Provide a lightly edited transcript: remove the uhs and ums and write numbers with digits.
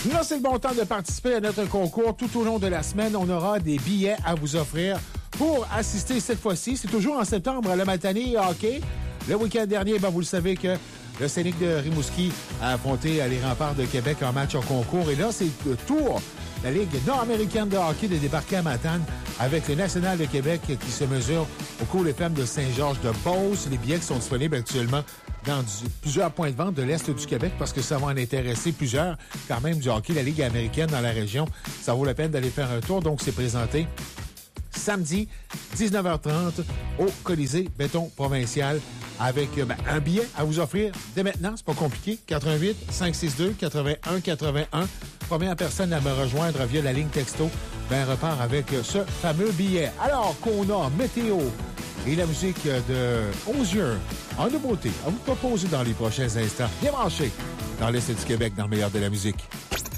Là, c'est le bon temps de participer à notre concours. Tout au long de la semaine, on aura des billets à vous offrir pour assister cette fois-ci. C'est toujours en septembre à la Matane hockey. Le week-end dernier, vous le savez que le Scénic de Rimouski a affronté les Remparts de Québec en match en concours. Et là, c'est le tour la Ligue nord-américaine de hockey de débarquer à Matane avec le National de Québec qui se mesure au cours des femmes de Saint-Georges-de-Beauce. Les billets qui sont disponibles actuellement dans plusieurs points de vente de l'Est du Québec parce que ça va en intéresser plusieurs quand même du hockey, la Ligue américaine dans la région. Ça vaut la peine d'aller faire un tour. Donc, c'est présenté samedi, 19h30 au Colisée Béton Provincial avec un billet à vous offrir dès maintenant. C'est pas compliqué. 88 562 81 81. Première personne à me rejoindre via la ligne texto repart avec ce fameux billet. Alors qu'on a météo et la musique de Osier en nouveauté à vous proposer dans les prochains instants. Bien branché dans l'Est du Québec, dans le meilleur de la musique.